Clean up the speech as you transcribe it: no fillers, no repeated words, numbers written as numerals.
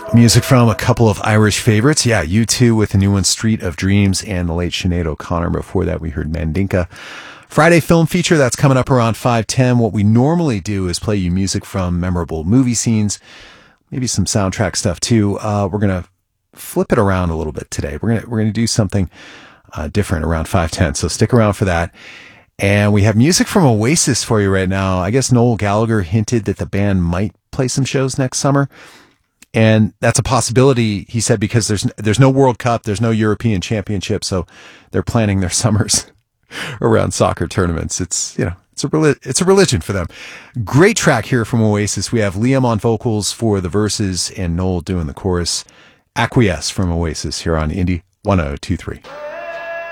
Music from a couple of Irish favorites. Yeah, U2 with the new one, Street of Dreams, and the late Sinead O'Connor. Before that, we heard Mandinka. Friday film feature, that's coming up around 5:10. What we normally do is play you music from memorable movie scenes, maybe some soundtrack stuff too. We're going to flip it around a little bit today. We're going to do something different around 5:10, so stick around for that. And we have music from Oasis for you right now. I guess Noel Gallagher hinted that the band might play some shows next summer. And that's a possibility, he said, because there's no World Cup, there's no European Championship, so they're planning their summers around soccer tournaments. It's a religion for them. Great track here from Oasis. We have Liam on vocals for the verses and Noel doing the chorus. Acquiesce from Oasis here on Indie 1023.